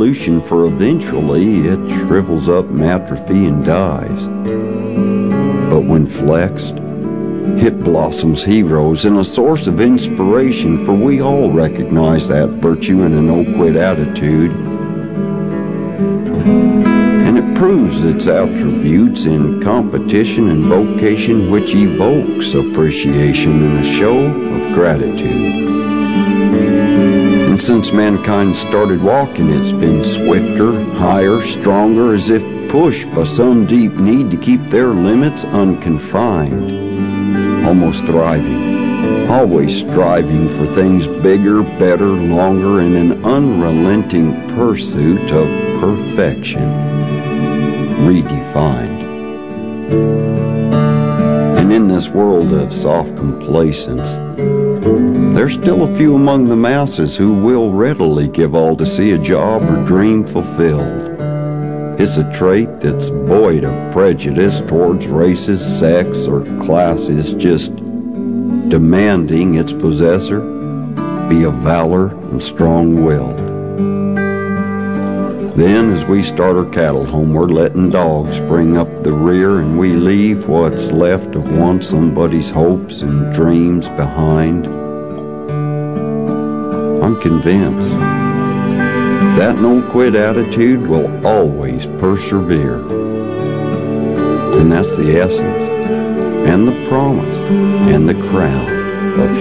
solution, for eventually it shrivels up in atrophy and dies. But when flexed, it blossoms heroes and a source of inspiration, for we all recognize that virtue in a no-quit attitude. And it proves its attributes in competition and vocation, which evokes appreciation and a show of gratitude. And since mankind started walking, it's been swifter, higher, stronger, as if pushed by some deep need to keep their limits unconfined. Almost thriving, always striving for things bigger, better, longer, in an unrelenting pursuit of perfection, redefined. And in this world of soft complacence, there's still a few among the masses who will readily give all to see a job or dream fulfilled. It's a trait that's void of prejudice towards races, sex, or classes, just demanding its possessor be of valor and strong-willed. Then, as we start our cattle homeward, letting dogs bring up the rear, and we leave what's left of once somebody's hopes and dreams behind, I'm convinced that no-quit attitude will always persevere. And that's the essence and the promise and the crown of